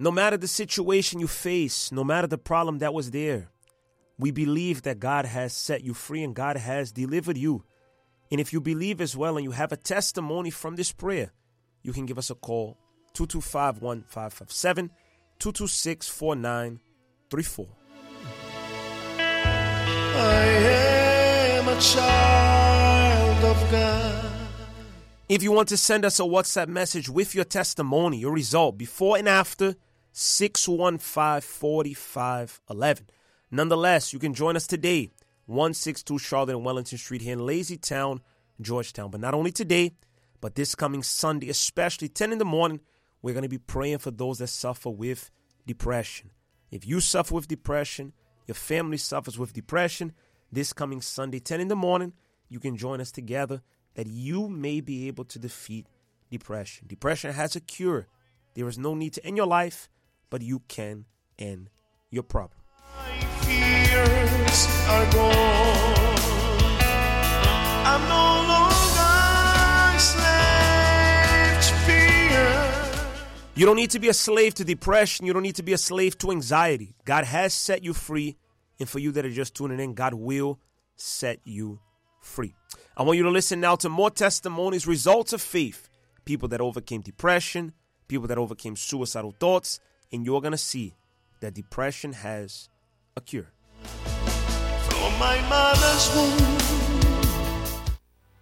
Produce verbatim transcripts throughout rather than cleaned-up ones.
No matter the situation you face, no matter the problem that was there, we believe that God has set you free and God has delivered you. And if you believe as well and you have a testimony from this prayer, you can give us a call, two two five, one five five seven, two two six, four nine three four. I am a child of God. If you want to send us a WhatsApp message with your testimony, your result, before and after, six one five, four five one one. Nonetheless, you can join us today, one sixty-two Charlotte and Wellington Street here in Lazy Town, Georgetown. But not only today, but this coming Sunday, especially ten in the morning, we're going to be praying for those that suffer with depression. If you suffer with depression, your family suffers with depression, this coming Sunday, ten in the morning, you can join us together that you may be able to defeat depression. Depression has a cure. There is no need to end your life, but you can end your problem. My fears are gone. I'm no longer slave to fear. You don't need to be a slave to depression. You don't need to be a slave to anxiety. God has set you free. And for you that are just tuning in, God will set you free. I want you to listen now to more testimonies, results of faith. People that overcame depression, people that overcame suicidal thoughts, and you're going to see that depression has a cure. From my mother's womb.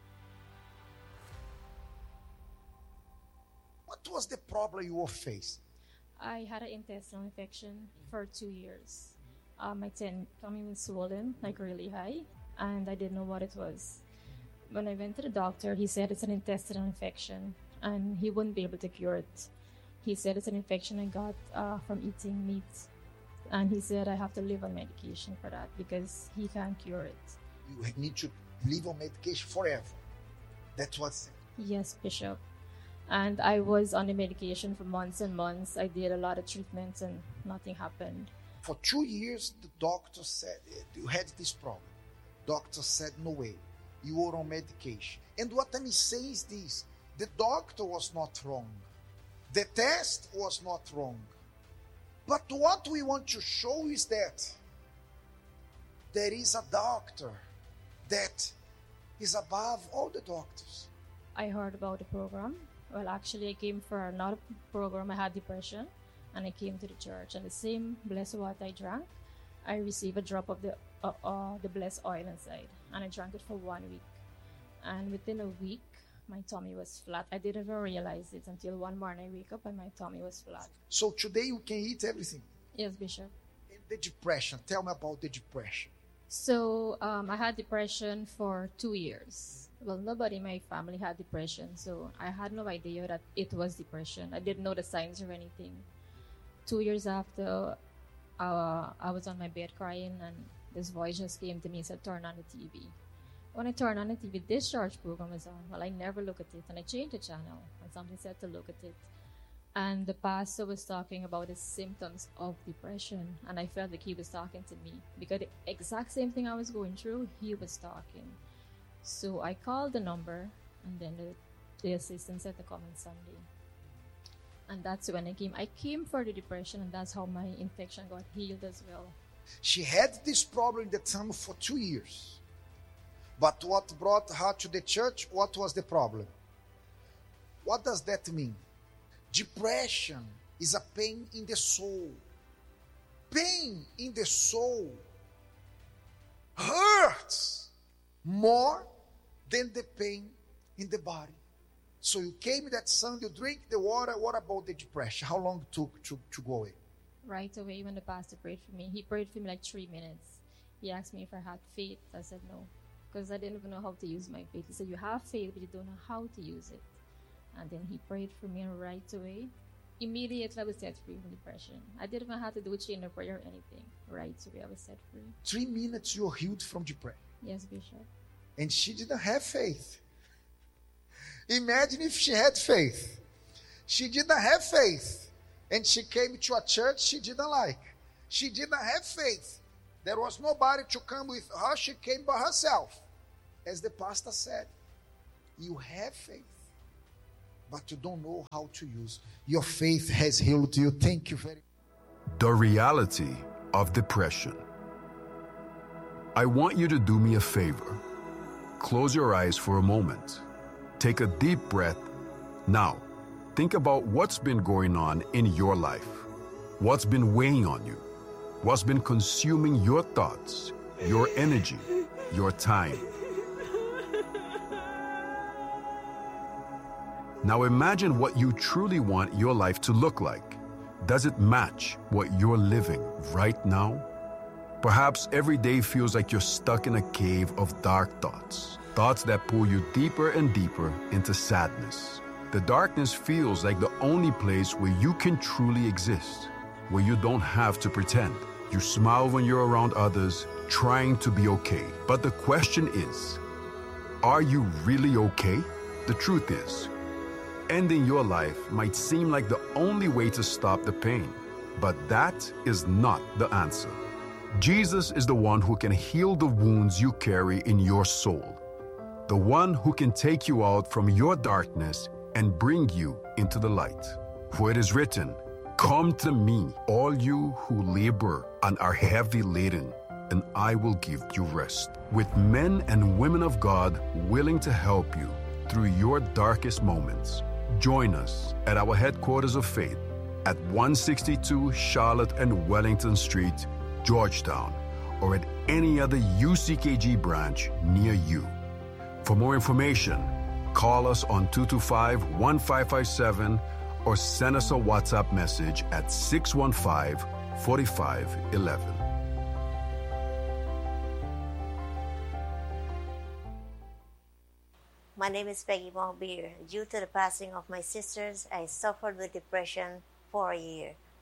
What was the problem you were facing? I had an intestinal infection for two years. Uh, my ten- tummy was swollen, like really high, and I didn't know what it was. When I went to the doctor, he said it's an intestinal infection, and he wouldn't be able to cure it. He said it's an infection I got uh, from eating meat, and he said I have to live on medication for that because he can't cure it. You need to live on medication forever. That's what's. Yes, Bishop. And I was on the medication for months and months. I did a lot of treatments, and nothing happened. For two years, the doctor said you had this problem. Doctor said no way. You were on medication. And what I'm saying is this: the doctor was not wrong. The test was not wrong. But what we want to show is that there is a doctor that is above all the doctors. I heard about the program. Well, actually, I came for another program. I had depression, and I came to the church. And the same blessed water I drank, I received a drop of the uh, uh, the blessed oil inside, and I drank it for one week. And within a week, my tummy was flat. I didn't even realize it until one morning I wake up and my tummy was flat. So today you can eat everything. Yes, Bishop. And the depression. Tell me about the depression. So um, I had depression for two years. Well, nobody in my family had depression, so I had no idea that it was depression. I didn't know the signs or anything. Two years after, uh, I was on my bed crying, and this voice just came to me and said, turn on the T V. When I turned on the T V, this church program was on. Well, I never look at it, and I changed the channel, and somebody said to look at it. And the pastor was talking about the symptoms of depression, and I felt like he was talking to me, because the exact same thing I was going through, he was talking. So I called the number, and then the, the assistant said to come on Sunday. And that's when I came. I came for the depression, and that's how my infection got healed as well. She had this problem in the tummy for two years. But what brought her to the church, what was the problem? What does that mean? Depression is a pain in the soul. Pain in the soul hurts more than the pain in the body. So you came that Sunday, you drink the water. What about the depression? How long it took to, to go away? Right away when the pastor prayed for me. He prayed for me like three minutes. He asked me if I had faith. I said no, because I didn't even know how to use my faith. He said, you have faith, but you don't know how to use it. And then he prayed for me, and right away, immediately I was set free from depression. I didn't even have to do a chain of prayer or anything. Right away, I was set free. Three minutes you're healed from depression. Yes, Bishop. And she didn't have faith. Imagine if she had faith. She didn't have faith. And she came to a church she didn't like. She didn't have faith. There was nobody to come with her. She came by herself. As the pastor said, you have faith. but you don't know how to use. Your faith has healed you. Thank you very much. The reality of depression. I want you to do me a favor. Close your eyes for a moment. Take a deep breath. Now, think about what's been going on in your life. What's been weighing on you? What's been consuming your thoughts, your energy, your time? Now imagine what you truly want your life to look like. Does it match what you're living right now? Perhaps every day feels like you're stuck in a cave of dark thoughts, thoughts that pull you deeper and deeper into sadness. The darkness feels like the only place where you can truly exist, where you don't have to pretend. You smile when you're around others, trying to be okay. But the question is, are you really okay? The truth is, ending your life might seem like the only way to stop the pain, but that is not the answer. Jesus is the one who can heal the wounds you carry in your soul, the one who can take you out from your darkness and bring you into the light. For it is written, "Come to me, all you who labor and are heavy laden, and I will give you rest." With men and women of God willing to help you through your darkest moments. Join us at our headquarters of faith at one sixty-two Charlotte and Wellington Street, Georgetown, or at any other U C K G branch near you. For more information, call us on two two five, one five five seven or send us a WhatsApp message at six one five, four five one one. My name is Peggy Mahbir. Due to the passing of my sisters, I suffered with depression for a year.